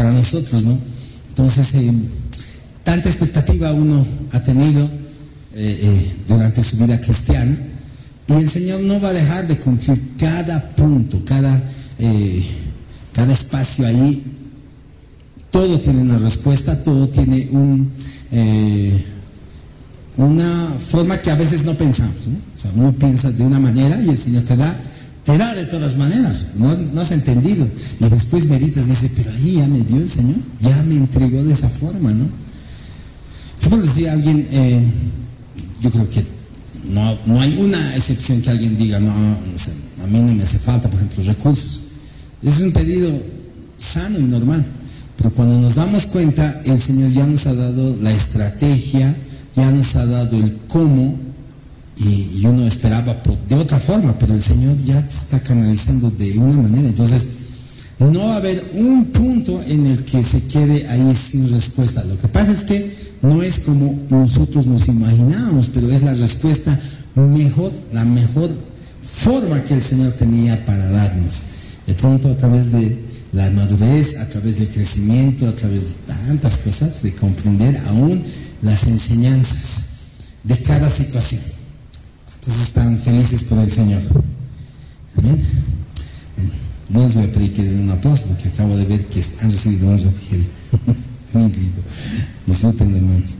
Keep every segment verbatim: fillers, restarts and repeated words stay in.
para nosotros, ¿no? Entonces, eh, tanta expectativa uno ha tenido eh, eh, durante su vida cristiana, y el Señor no va a dejar de cumplir cada punto, cada, eh, cada espacio ahí. Todo tiene una respuesta, todo tiene un, eh, una forma que a veces no pensamos, ¿no? O sea, uno piensa de una manera y el Señor te da, te da de todas maneras, no, no has entendido. Y después meditas, dices, pero ahí ya me dio el Señor, ya me entregó de esa forma, ¿no? Yo puedo decir a alguien, eh, yo creo que no, no hay una excepción que alguien diga, no, no sé, a mí no me hace falta, por ejemplo, recursos. Es un pedido sano y normal. Pero cuando nos damos cuenta, el Señor ya nos ha dado la estrategia, ya nos ha dado el cómo, y, y uno esperaba por, de otra forma, pero el Señor ya te está canalizando de una manera. Entonces, no va a haber un punto en el que se quede ahí sin respuesta. Lo que pasa es que no es como nosotros nos imaginábamos, pero es la respuesta mejor, la mejor forma que el Señor tenía para darnos. De pronto, a través de la madurez, a través del crecimiento, a través de tantas cosas, de comprender aún las enseñanzas de cada situación. ¿Cuántos están felices por el Señor? Amén. No les voy a pedir que den un aplauso, porque acabo de ver que han recibido un refrigerio. Muy lindo. Disfruten, hermanos.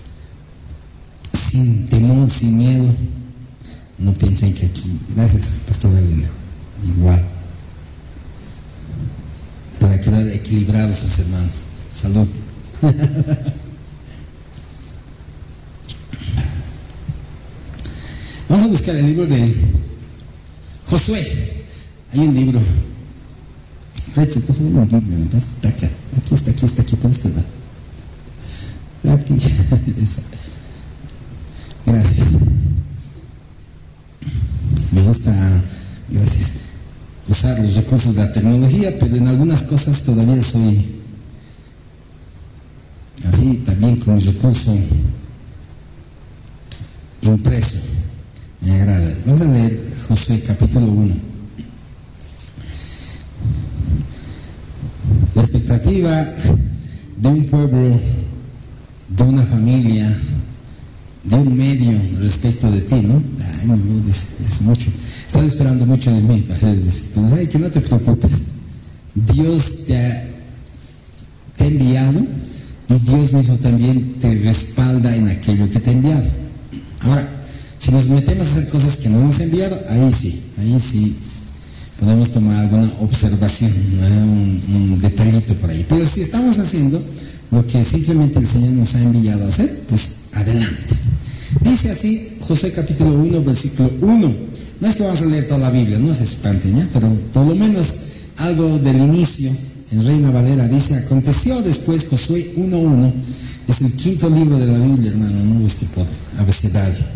Sin temor, sin miedo. No piensen que aquí. Gracias, Pastor Dalina. Igual. Para quedar equilibrados los hermanos. Salud. Vamos a buscar el libro de Josué. Hay un libro. Recho, por favor, aquí, está acá. Aquí está, aquí está, aquí por este lado. Aquí. Gracias. Me gusta, gracias, usar los recursos de la tecnología, pero en algunas cosas todavía soy así, también con el recurso impreso. Me agrada. Vamos a leer Josué capítulo uno. La expectativa de un pueblo, de una familia, de un medio respecto de ti, ¿no? Ay, no, no, es, es mucho. Están esperando mucho de mí. Pero ay, que no te preocupes. Dios te ha, te ha enviado, y Dios mismo también te respalda en aquello que te ha enviado. Ahora, si nos metemos a hacer cosas que no nos ha enviado, ahí sí, ahí sí podemos tomar alguna observación, ¿no? un, un detallito por ahí. Pero si estamos haciendo lo que simplemente el Señor nos ha enviado a hacer, pues adelante. Dice así Josué capítulo uno, versículo uno. No es que vamos a leer toda la Biblia, no se espanten, ¿ya? Pero por lo menos algo del inicio. En Reina Valera dice: aconteció después, Josué uno uno, es el quinto libro de la Biblia, hermano, no busque por abecedario.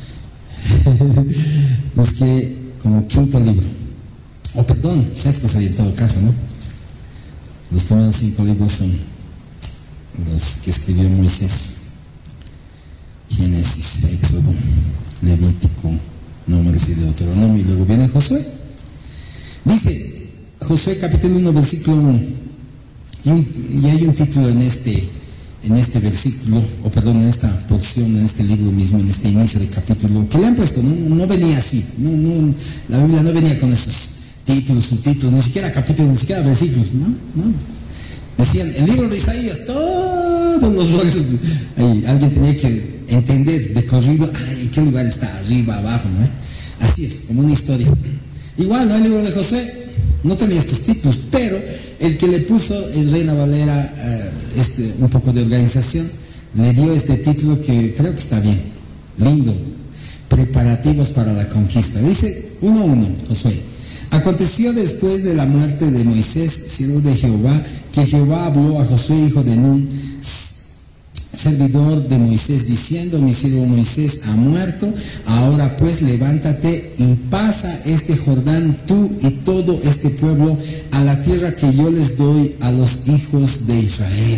Busque como quinto libro, o oh, perdón, sexto sería en todo caso, ¿no? Los primeros cinco libros son los que escribió Moisés: Génesis, Éxodo, Levítico, Números y Deuteronomio, y luego viene Josué. Dice Josué capítulo uno, versículo uno, y, un, y hay un título en este en este versículo, o perdón, en esta porción, en este libro mismo, en este inicio de capítulo, que le han puesto, no, no venía así, no, no, la Biblia no venía con esos títulos, subtítulos, ni siquiera capítulos, ni siquiera versículos, ¿no? ¿no? Decían, el libro de Isaías, todos los rollos, ahí, alguien tenía que entender de corrido, ay, en qué lugar está, arriba, abajo, ¿no? Así es, como una historia. Igual, ¿no? El libro de Josué no tenía estos títulos, pero el que le puso el Reina Valera uh, este, un poco de organización, le dio este título que creo que está bien, lindo: preparativos para la conquista. Dice uno uno, Josué: aconteció después de la muerte de Moisés, siervo de Jehová, que Jehová habló a Josué, hijo de Nun, servidor de Moisés, diciendo: mi siervo Moisés ha muerto, ahora pues levántate y pasa este Jordán, tú y todo este pueblo, a la tierra que yo les doy a los hijos de Israel.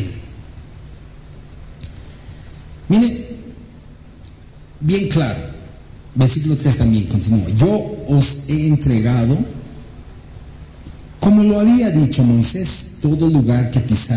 Miren, bien claro, versículo tres también continúa: yo os he entregado, como lo había dicho Moisés, todo lugar que pisar